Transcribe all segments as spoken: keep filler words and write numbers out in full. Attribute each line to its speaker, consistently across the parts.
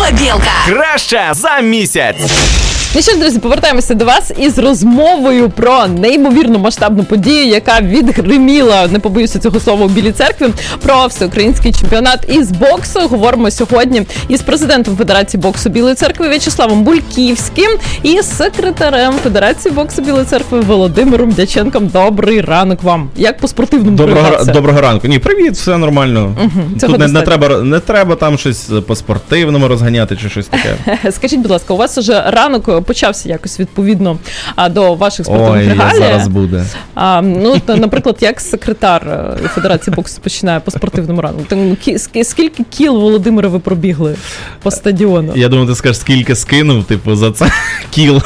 Speaker 1: Білка.
Speaker 2: Краща за місяць.
Speaker 3: Ну що ж, друзі, повертаємося до вас із розмовою про неймовірно масштабну подію, яка відгриміла, не побоюся цього слова, у Білій Церкві, про всеукраїнський чемпіонат із боксу. Говоримо сьогодні із президентом Федерації боксу Білої Церкви В'ячеславом Бульківським і секретарем Федерації боксу Білої Церкви Володимиром Дяченком. Добрий ранок вам. Як по спортивному
Speaker 4: Доброго, доброго ранку. Ні, привіт, все нормально.
Speaker 3: Угу,
Speaker 4: Тут не, не, треба, не треба там щось по спортивному розганяти чи щось таке.
Speaker 3: Скажіть, будь ласка, у вас уже ранок почався якось відповідно а, до ваших спортивних
Speaker 4: Ой,
Speaker 3: регалій.
Speaker 4: зараз буде.
Speaker 3: А, ну, наприклад, як секретар Федерації боксу починає по спортивному ранку? Там, скільки кіл, Володимире, ви пробігли по стадіону?
Speaker 4: Я думаю, ти скажеш, скільки скинув, типу, за це кіл.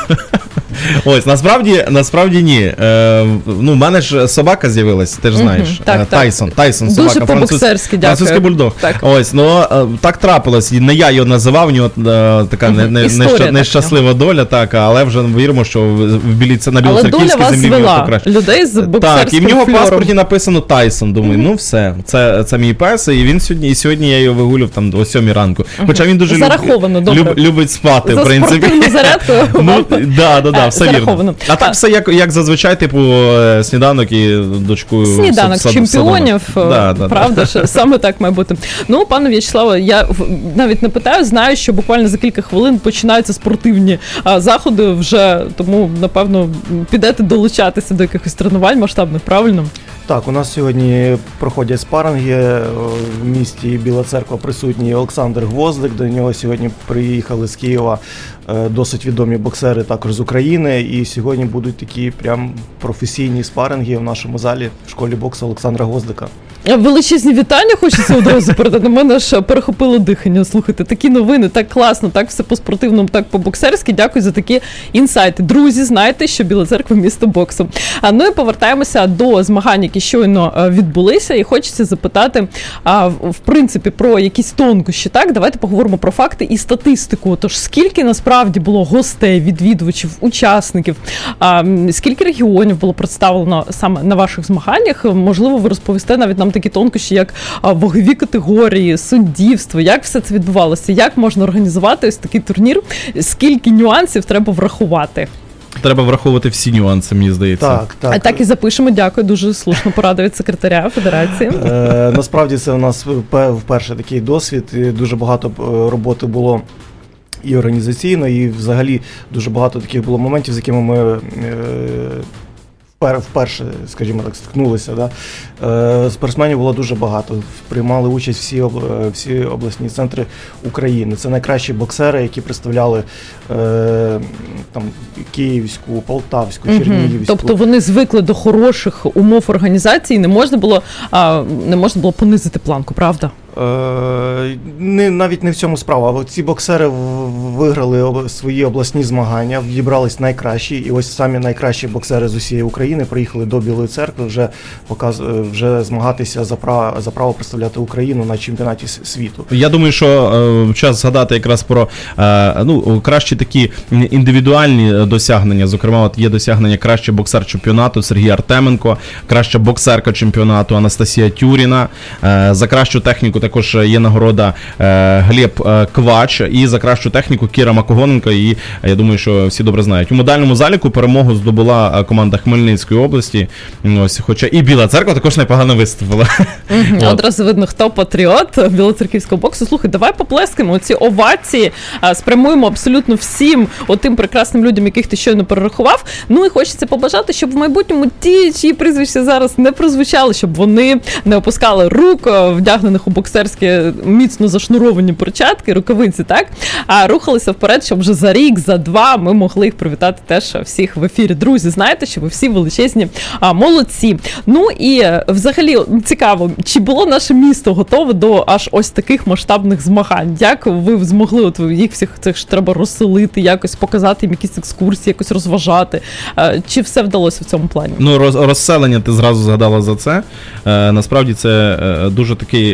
Speaker 4: Ось, насправді, насправді ні. Е, ну, в мене ж собака з'явилась, ти ж знаєш.
Speaker 3: Угу, так,
Speaker 4: Тайсон,
Speaker 3: так.
Speaker 4: Тайсон собака.
Speaker 3: Дуже по-боксерськи, дякую.
Speaker 4: Французький бульдог.
Speaker 3: Так.
Speaker 4: Ось, ну, так трапилось. Не я його називав, у нього е, така угу. не, не, неща, нещаслива доля, так, але вже віримо, що в Білі, на Білоцерківській землі в нього покраще.
Speaker 3: Людей з боксерським
Speaker 4: Так, і в нього в
Speaker 3: фльором.
Speaker 4: паспорті написано Тайсон. Думаю, угу. ну все, це, це мій пес, і він сьогодні, і сьогодні я його вигулював там о сьомій ранку. Угу. Хоча він дуже
Speaker 3: Зараховано,
Speaker 4: люб,
Speaker 3: добре.
Speaker 4: люб, любить спати,
Speaker 3: за
Speaker 4: в принципі.
Speaker 3: За спортивну зарядку.
Speaker 4: Ну, да, да, да, все вірно. А так
Speaker 3: а,
Speaker 4: все як, як зазвичай, типу, сніданок і дочкою.
Speaker 3: Сніданок
Speaker 4: сад,
Speaker 3: чемпіонів,
Speaker 4: да, да,
Speaker 3: правда ж? Саме так має бути. Ну, пане В'ячеславе, я навіть не питаю, знаю, що буквально за кілька хвилин починаються спортивні а, заходи вже, тому, напевно, підете долучатися до якихось тренувань масштабних, правильно?
Speaker 5: Так, у нас сьогодні проходять спаринги в місті Біла Церква, присутній Олександр Гвоздик, до нього сьогодні приїхали з Києва досить відомі боксери також з України, і сьогодні будуть такі прям професійні спаринги в нашому залі в школі боксу Олександра Гвоздика.
Speaker 3: Величезні вітання хочеться одразу передати. Мене ж перехопило дихання. Слухайте, такі новини, так класно, так все по-спортивному, так по-боксерськи. Дякую за такі інсайти. Друзі, знаєте, що Біла Церква – місто боксу. А ну і повертаємося до змагань, які щойно відбулися. І хочеться запитати, а, в принципі, про якісь тонкощі. Так, давайте поговоримо про факти і статистику. Тож, скільки насправді було гостей, відвідувачів, учасників, а, скільки регіонів було представлено саме на ваших змаганнях? Можливо, ви розповісте навіть нам такі тонкощі, як вагові категорії, суддівство, як все це відбувалося, як можна організувати ось такий турнір, скільки нюансів треба врахувати?
Speaker 4: Треба враховувати всі нюанси, мені здається.
Speaker 5: Так, так.
Speaker 3: А так і запишемо, дякую, дуже слушно порада від секретаря Федерації.
Speaker 5: Е, насправді це у нас вперше такий досвід, і дуже багато роботи було і організаційно, і взагалі дуже багато таких було моментів, з якими ми е, вперше, скажімо так, стикнулися. Да? Е, спортсменів було дуже багато. Приймали участь всі, об, всі обласні центри України. Це найкращі боксери, які представляли е, там, Київську, Полтавську, Чернігівську.
Speaker 3: Угу. Тобто вони звикли до хороших умов організації, не можна було, а, не можна було понизити планку, правда?
Speaker 5: Е, не, навіть не в цьому справа. А ці боксери виграли об, свої обласні змагання, вібрались найкращі, і ось самі найкращі боксери з усієї України приїхали до Білої Церкви вже, показ, вже змагатися за право, за право представляти Україну на чемпіонаті світу.
Speaker 4: Я думаю, що е, час згадати якраз про е, ну, кращі такі індивідуальні досягнення. Зокрема, от є досягнення кращий боксер чемпіонату Сергій Артеменко, краща боксерка чемпіонату Анастасія Тюріна, е, за кращу техніку також є нагорода е, Глеб е, Квач, і за кращу техніку Кіра Макогоненко, і я думаю, що всі добре знають. У медальному заліку перемогу здобула команда Хмельницької області, ось, хоча і Біла Церква також непогано виступила.
Speaker 3: Mm-hmm. Одразу видно, хто патріот білоцерківського боксу. Слухай, давай поплескаємо ці овації, спрямуємо абсолютно всім отим прекрасним людям, яких ти щойно перерахував. Ну і хочеться побажати, щоб в майбутньому ті, чиї прізвища зараз не прозвучали, щоб вони не опускали рук, вдягнених у боксерські міцно зашнуровані перчатки, рукавиці, так? А рухалися вперед, щоб вже за рік, за два ми могли їх привітати теж всіх в ефірі. Друзі, знаєте, що ви всі величезні а, молодці. Ну і взагалі цікаво, чи було наше місто готове до аж ось таких масштабних змагань? Як ви змогли от їх всіх цих ж треба розселити, якось показати їм якісь екскурсії, якось розважати? А, чи все вдалося в цьому плані?
Speaker 4: Ну, роз, розселення ти зразу згадала за це. Е, насправді це е, дуже такий е,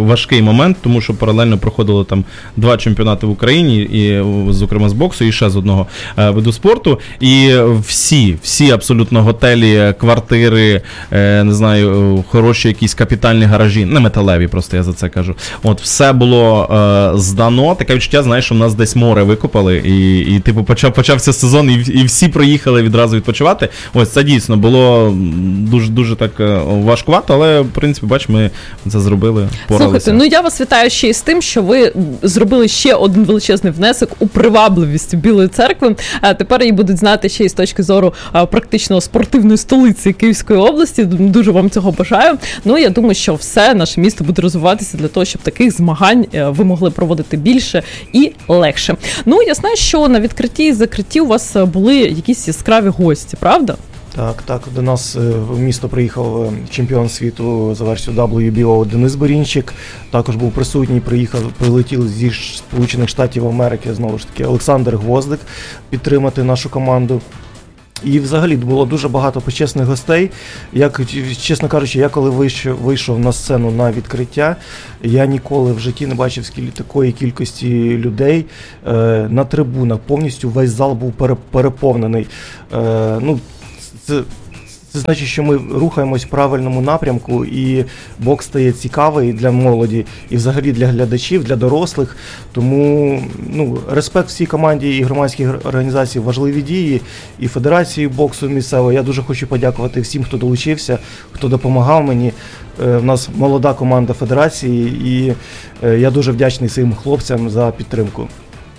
Speaker 4: важкий момент, тому що паралельно проходили там два чемпіонати в Україні, і, зокрема, з боксу, і ще з одного е, виду спорту. І всі, всі абсолютно готелі, квартири, е, не знаю, хороші якісь капітальні гаражі, не металеві, просто я за це кажу. От, все було е, здано. Таке відчуття, знаєш, що в нас десь море викопали, і, і типу, почав, почався сезон, і, і всі проїхали відразу відпочивати. Ось, це дійсно було дуже, дуже так важкувато, але, в принципі, бач, ми це зробили, поралися.
Speaker 3: Слухайте, ну я вас вітаю ще й з тим, що ви зробили ще один величезний внесок у привабливість Білої Церкви. А тепер її будуть знати ще й з точки зору а, практично спортивної столиці Київської області. Дуже вам цього бажаю. Ну, я думаю, що все наше місто буде розвиватися для того, щоб таких змагань ви могли проводити більше і легше. Ну, я знаю, що на відкритті і закритті у вас були якісь яскраві гості, правда?
Speaker 5: Так, так, до нас в місто приїхав чемпіон світу за версією дабл ю бі о Денис Борінчик, також був присутній, приїхав, прилетів зі Сполучених Штатів Америки, знову ж таки, Олександр Гвоздик підтримати нашу команду. І взагалі було дуже багато почесних гостей. Як, чесно кажучи, я коли вийшов, вийшов на сцену на відкриття, я ніколи в житті не бачив скільки такої кількості людей е, на трибунах. Повністю весь зал був пере, переповнений. Е, ну, це, це значить, що ми рухаємось в правильному напрямку, і бокс стає цікавий для молоді, і взагалі для глядачів, для дорослих. Тому ну, респект всій команді і громадській організації, важливі дії, і Федерації боксу місцевої. Я дуже хочу подякувати всім, хто долучився, хто допомагав мені. У нас молода команда Федерації, і я дуже вдячний цим хлопцям за підтримку.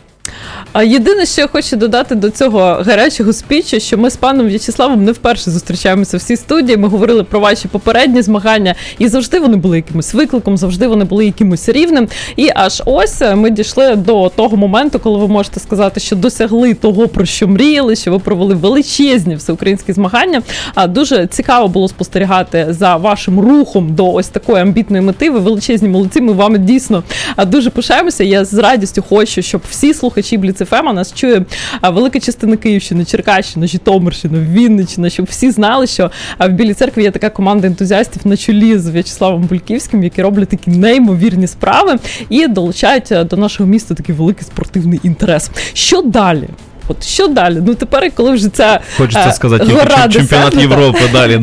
Speaker 3: А єдине, що я хочу додати до цього гарячого спічу, що ми з паном В'ячеславом не вперше зустрічаємося в цій студії. Ми говорили про ваші попередні змагання, і завжди вони були якимось викликом, завжди вони були якимось рівнем. І аж ось ми дійшли до того моменту, коли ви можете сказати, що досягли того, про що мріяли, що ви провели величезні всеукраїнські змагання. А дуже цікаво було спостерігати за вашим рухом до ось такої амбітної мети. Ви величезні молодці, ми вами дійсно дуже пишаємося. Я з радістю хочу, щоб всі слухачі Бліц еф ем, нас чує велика частина Київщини, Черкащини, Житомирщини, Вінниччини, щоб всі знали, що в Білій Церкві є така команда ентузіастів на чолі з В'ячеславом Бульківським, які роблять такі неймовірні справи і долучають до нашого міста такий великий спортивний інтерес. Що далі? От що далі? Ну тепер, коли вже ця
Speaker 4: Хочеться сказати,
Speaker 3: гора
Speaker 4: чемпіонат Європи далі.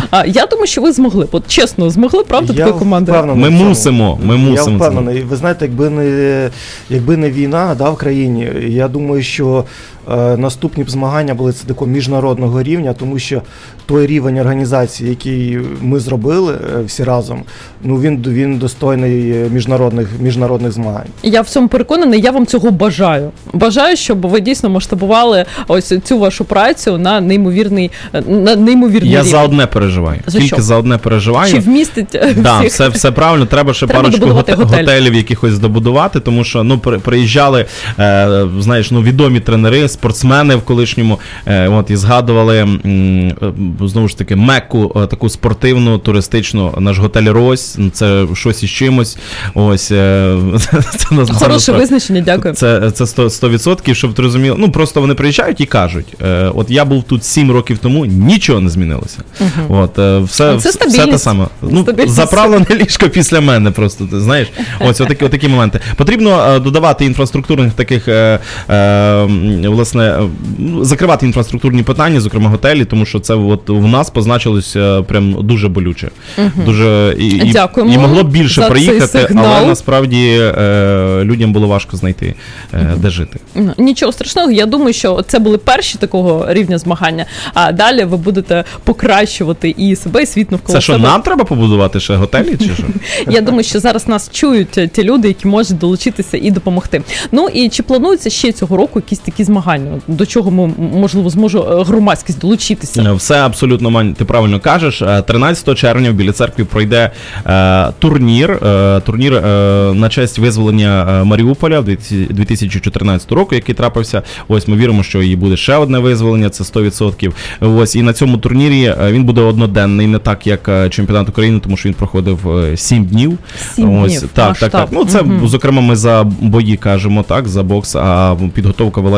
Speaker 3: Я думаю, що ви змогли. От чесно, змогли, правда, такою командою?
Speaker 4: Ми мусимо, ми мусимо.
Speaker 5: Я впевнений. Ви знаєте, якби не, якби не війна, да, в країні, я думаю, що е, наступні б змагання були це такого міжнародного рівня, тому що той рівень організації, який ми зробили е, всі разом, ну він, він достойний міжнародних, міжнародних змагань.
Speaker 3: Я в цьому переконаний, я вам цього бажаю. Бажаю, щоб ви дійсно масштабували ось цю вашу працю на неймовірний, на неймовірний
Speaker 4: Я
Speaker 3: рівень.
Speaker 4: за одне переживаю.
Speaker 3: За
Speaker 4: Тільки
Speaker 3: що?
Speaker 4: за одне переживаю.
Speaker 3: Чи вмістить
Speaker 4: да,
Speaker 3: всіх?
Speaker 4: все, все правильно, треба ще
Speaker 3: Треба
Speaker 4: парочку
Speaker 3: добудувати
Speaker 4: готель.
Speaker 3: готель.
Speaker 4: готелів якихось добудувати, тому що ну, при, приїжджали, е, знаєш, ну, відомі тренери, спортсмени в колишньому, е, от, і згадували, м, знову ж таки, Мекку, е, таку спортивну, туристичну, наш готель Рось, це щось із чимось, ось. Е, це,
Speaker 3: Хороше
Speaker 4: це,
Speaker 3: визначення, дякую.
Speaker 4: Це, це сто відсотків, щоб ти розумів, ну, просто вони приїжджають і кажуть, е, от я був тут сім років тому, нічого не змінилося.
Speaker 3: Угу.
Speaker 4: От, е, все,
Speaker 3: це
Speaker 4: все те саме. Ну, заправлене ліжко після мене просто, ти знаєш. Ось отакі, отакі моменти. Потрібно е, додавати інфраструктурних таких, е, е, власне, е, закривати інфраструктурні питання, зокрема готелі, тому що це от в нас позначилось е, прям дуже болюче.
Speaker 3: Угу.
Speaker 4: Дуже, і, і,
Speaker 3: Дякуємо
Speaker 4: і могло б більше
Speaker 3: за
Speaker 4: проїхати,
Speaker 3: цей сигнал.
Speaker 4: але насправді е, людям було важко знайти, е, угу. де жити.
Speaker 3: Нічого страшного, я думаю, що це були перші такого рівня змагання, а далі ви будете покращувати і себе, і світ навколо
Speaker 4: Це що,
Speaker 3: себе.
Speaker 4: нам треба побудувати ще готелі, чи що?
Speaker 3: Я думаю, що зараз нас чують ті люди, які можуть долучитися і допомогти. Ну і чи планується ще цього року якісь такі змагання? До чого ми, можливо, зможе громадськість долучитися?
Speaker 4: Все абсолютно, Мань, ти правильно кажеш. тринадцятого червня в Білій Церкві пройде е, турнір, е, турнір е, на честь визволення Маріуполя дві тисячі чотирнадцятого року, який трапився. Ось ми віримо, що і буде ще одне визволення, це сто відсотків. Ось, і на цьому турнірі він буде одноденний, не так, як чемпіонат України, тому що він проходив сім днів.
Speaker 3: Сім
Speaker 4: Ось,
Speaker 3: днів,
Speaker 4: так, так, так. Ну, це, угу. зокрема, ми за бої кажемо, так, за бокс, а підготовка велася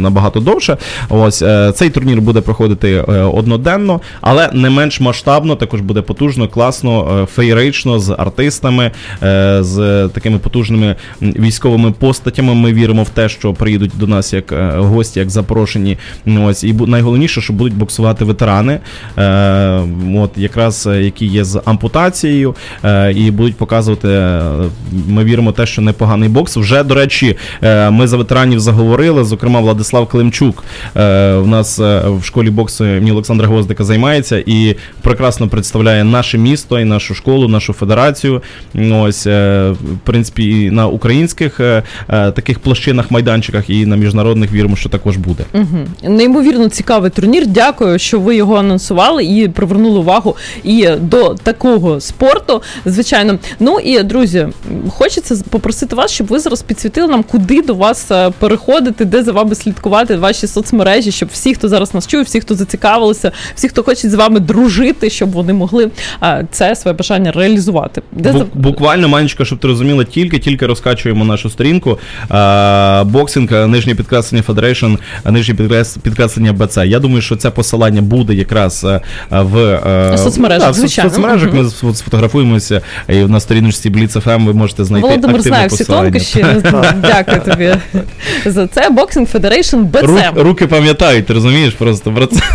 Speaker 4: набагато довше. Ось е, цей турнір буде проходити е, одноденно, але не менш масштабно, також буде потужно, класно, е, феєрично, з артистами, е, з такими потужними військовими постатями. Ми віримо в те, що приїдуть до нас як е, гості, як запрошені. Ось, і бу- найголовніше, що будуть боксувати ветерани, е, от якраз е, які є з ампутацією, е, і будуть показувати, е, ми віримо в те, що непоганий бокс. Вже, до речі, е, ми за ветеранів заговорили, зокрема Владислав Климчук е, в нас е, в школі боксу імені Олександра Гвоздика займається і прекрасно представляє наше місто і нашу школу, нашу федерацію. Ось, е, в принципі, і на українських е, е, таких площинах, майданчиках, і на міжнародних віримо, що також буде.
Speaker 3: Угу. Неймовірно цікавий турнір. Дякую, що ви його анонсували і привернули увагу і до такого спорту, звичайно. Ну і, друзі, хочеться попросити вас, щоб ви зараз підсвітили нам, куди до вас переходити, де за вами слідкувати, ваші соцмережі, щоб всі, хто зараз нас чує, всі, хто зацікавилися, всі, хто хоче з вами дружити, щоб вони могли а, це своє бажання реалізувати. Де
Speaker 4: Бу-
Speaker 3: за...
Speaker 4: Буквально, Манечка, щоб ти розуміла, тільки-тільки розкачуємо нашу сторінку. А, боксинг, нижнє підкреслення Federation, нижнє підкрес- підкреслення бі це. Я думаю, що це посилання буде якраз а, в а,
Speaker 3: соцмережах,
Speaker 4: да, в
Speaker 3: звичайно.
Speaker 4: соцмережах.
Speaker 3: Угу.
Speaker 4: Ми сфотографуємося, і на сторіночці Blitz еф ем ви можете знайти
Speaker 3: Володимир
Speaker 4: активне
Speaker 3: знає всі
Speaker 4: посилання.
Speaker 3: тонкощі. Дякую тобі за це. Boxing Federation бі це.
Speaker 4: Рук, руки пам'ятають, ти розумієш просто про це.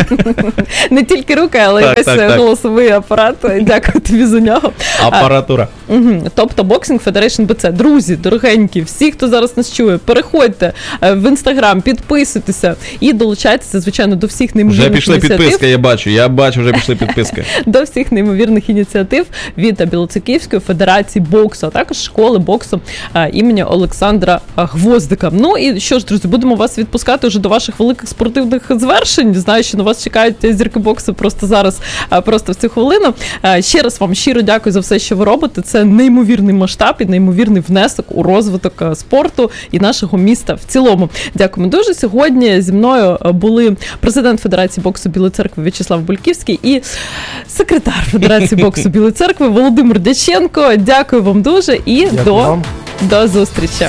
Speaker 3: Не тільки руки, але й
Speaker 4: Так,
Speaker 3: весь
Speaker 4: так, так.
Speaker 3: голосовий апарат. Дякую тобі за нього.
Speaker 4: Апаратура.
Speaker 3: Угу. Тобто Boxing Federation бі це. Друзі, дорогенькі, всі, хто зараз нас чує, переходьте в Інстаграм, підписуйтеся і долучайтеся, звичайно, до всіх неймовірних
Speaker 4: Вже пішли
Speaker 3: ініціатив.
Speaker 4: підписки, я бачу, я бачу, вже пішли підписки.
Speaker 3: До всіх неймовірних ініціатив від Білоцерківської федерації боксу, а також школи боксу а, імені Олександра Гвоздика. Ну і що ж, друзі, будемо вас відпускати вже до ваших великих спортивних звершень. Знаю, що на вас чекають зірки боксу просто зараз, а, просто в цю хвилину. А, ще раз вам щиро дякую за все, що ви робите. Це неймовірний масштаб і неймовірний внесок у розвиток спорту і нашого міста в цілому. Дякуємо дуже. Сьогодні зі мною були президент Федерації боксу Білої Церкви В'ячеслав Бульківський і секретар Федерації боксу Білої Церкви Володимир Дяченко. Дякую вам дуже і до, до зустрічі.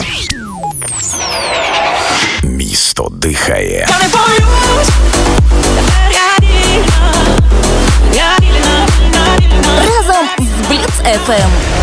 Speaker 2: Місто дихає.
Speaker 1: Разом з Blitz еф ем.